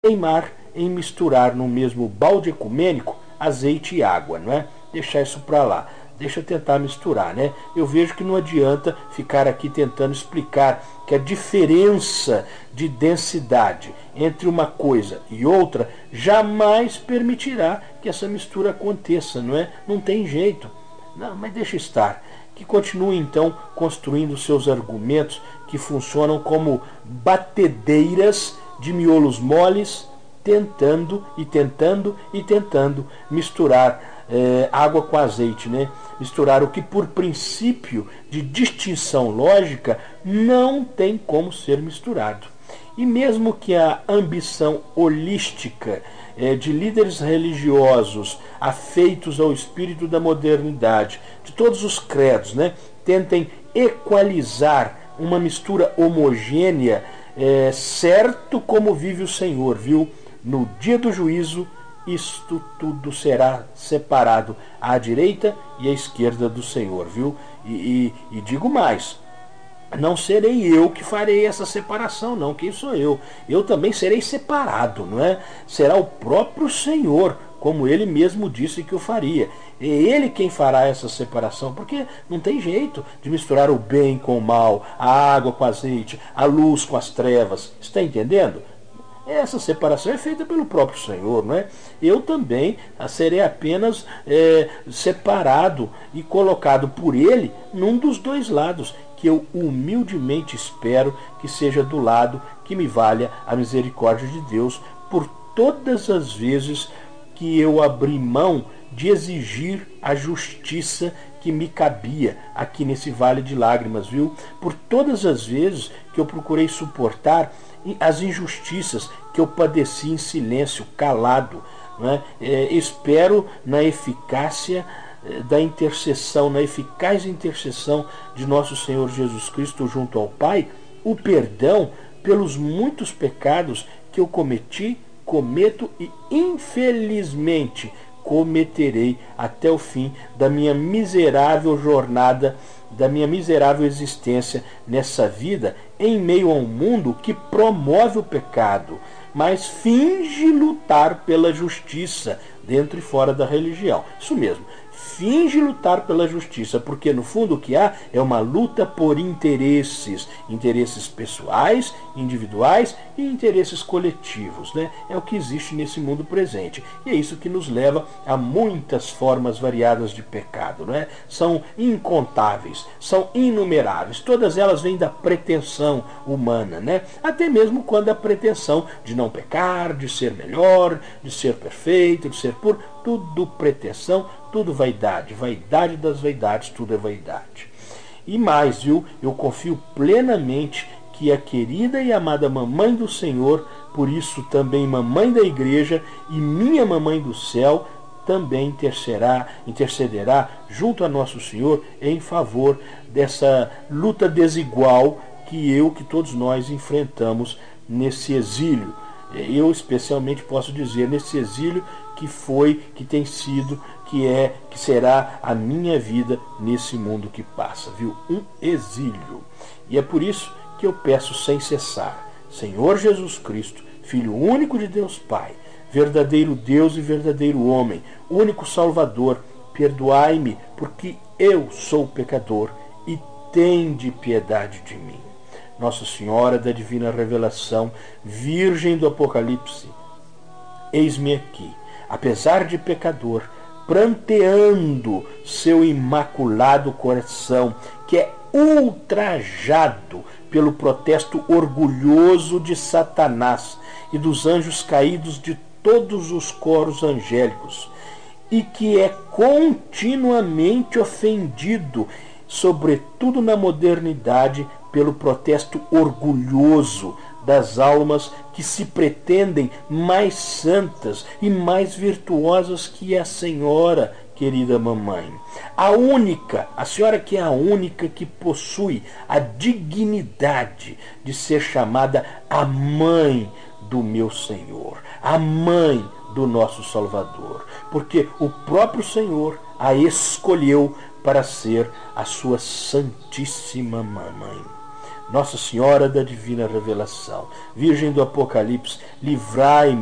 teimar em misturar no mesmo balde ecumênico azeite e água, não é? Deixar isso para lá. Deixa eu tentar misturar, né? Eu vejo que não adianta ficar aqui tentando explicar que a diferença de densidade entre uma coisa e outra jamais permitirá que essa mistura aconteça, não é? Não tem jeito. Não, mas deixa estar. Que continue então construindo seus argumentos que funcionam como batedeiras de miolos moles, tentando misturar água com azeite, né? Misturar o que por princípio de distinção lógica não tem como ser misturado. E mesmo que a ambição holística de líderes religiosos afeitos ao espírito da modernidade, de todos os credos, né, tentem equalizar uma mistura homogênea, certo como vive o Senhor, viu? No dia do juízo, isto tudo será separado à direita e à esquerda do Senhor, viu? E digo mais, não serei eu que farei essa separação, não. Quem sou eu? Eu também serei separado, não é? Será o próprio Senhor, como ele mesmo disse que o faria. É ele quem fará essa separação, porque não tem jeito de misturar o bem com o mal, a água com o azeite, a luz com as trevas. Está entendendo? Essa separação é feita pelo próprio Senhor, não é? Eu também serei apenas separado e colocado por Ele num dos dois lados, que eu humildemente espero que seja do lado que me valha a misericórdia de Deus por todas as vezes que eu abri mão de exigir a justiça que me cabia aqui nesse vale de lágrimas, viu? Por todas as vezes que eu procurei suportar as injustiças que eu padeci em silêncio, calado, não é? Espero na eficácia da intercessão, na eficaz intercessão de nosso Senhor Jesus Cristo junto ao Pai, o perdão pelos muitos pecados que eu cometi, cometo e infelizmente cometerei até o fim da minha miserável jornada, da minha miserável existência nessa vida, em meio a um mundo que promove o pecado, mas finge lutar pela justiça dentro e fora da religião. Isso mesmo, finge lutar pela justiça, porque no fundo o que há é uma luta por interesses, interesses pessoais, individuais e interesses coletivos, né? É o que existe nesse mundo presente. E é isso que nos leva a muitas formas variadas de pecado, não é? São incontáveis, são inumeráveis, todas elas vêm da pretensão humana, né? Até mesmo quando a pretensão de não pecar, de ser melhor, de ser perfeito, de ser puro, tudo pretensão, tudo vaidade, vaidade das vaidades, tudo é vaidade. E mais, viu? Eu confio plenamente que a querida e amada mamãe do Senhor, por isso também mamãe da igreja e minha mamãe do céu, também intercederá junto a nosso Senhor em favor dessa luta desigual que todos nós enfrentamos nesse exílio. Eu especialmente posso dizer nesse exílio que foi, que tem sido, que será a minha vida nesse mundo que passa, viu? Um exílio. E é por isso que eu peço sem cessar, Senhor Jesus Cristo, Filho único de Deus Pai, verdadeiro Deus e verdadeiro homem, único Salvador, perdoai-me, porque eu sou pecador e tende piedade de mim. Nossa Senhora da Divina Revelação, Virgem do Apocalipse, eis-me aqui, apesar de pecador, pranteando seu imaculado coração, que é ultrajado pelo protesto orgulhoso de Satanás e dos anjos caídos de todos os coros angélicos, e que é continuamente ofendido, sobretudo na modernidade, pelo protesto orgulhoso das almas que se pretendem mais santas e mais virtuosas que a Senhora, querida mamãe. A senhora que é a única que possui a dignidade de ser chamada a mãe do meu Senhor, a mãe do nosso Salvador, porque o próprio Senhor a escolheu para ser a sua santíssima mamãe. Nossa Senhora da Divina Revelação, Virgem do Apocalipse, livrai-me